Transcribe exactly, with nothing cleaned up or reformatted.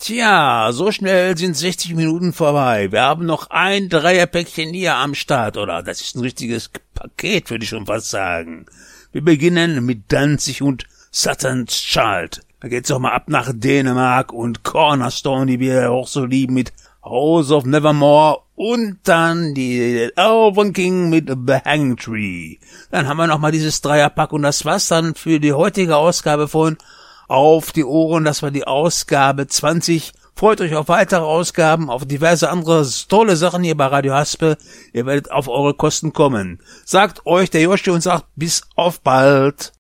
Tja, so schnell sind sechzig Minuten vorbei. Wir haben noch ein Dreierpäckchen hier am Start, oder? Das ist ein richtiges Paket, würde ich schon fast sagen. Wir beginnen mit Danzig und Saturn's Child. Da geht's doch mal ab nach Dänemark und Cornerstone, die wir auch so lieben, mit House of Nevermore und dann die Elven King mit The Hanging Tree. Dann haben wir noch mal dieses Dreierpack und das war's dann für die heutige Ausgabe von Auf die Ohren. Das war die Ausgabe zwanzig. Freut euch auf weitere Ausgaben, auf diverse andere tolle Sachen hier bei Radio Haspe. Ihr werdet auf eure Kosten kommen. Sagt euch der Joshi und sagt bis auf bald.